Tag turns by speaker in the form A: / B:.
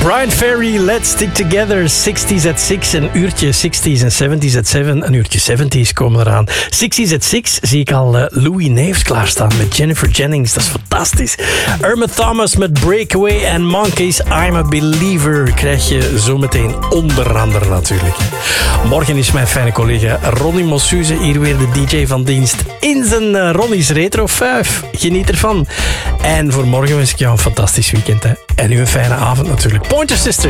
A: Brian Ferry, Let's Stick Together. 60s at 6, een uurtje 60s en 70s at 7. Een uurtje 70s komen eraan. 60s at 6 zie ik al Louis Neefs klaarstaan met Jennifer Jennings. Dat is fantastisch. Irma Thomas met Breakaway en Monkeys, I'm a Believer. Krijg je zometeen onder andere natuurlijk. Morgen is mijn fijne collega Ronnie Mossuze hier weer de DJ van dienst in zijn Ronnie's Retro 5. Geniet ervan. En voor morgen wens ik jou een fantastisch weekend. Hè. En u een fijne avond natuurlijk. Pointer Sisters.